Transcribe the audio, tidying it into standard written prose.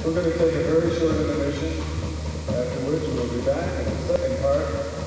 We're going to take a very short intermission, after which we'll be back in the second part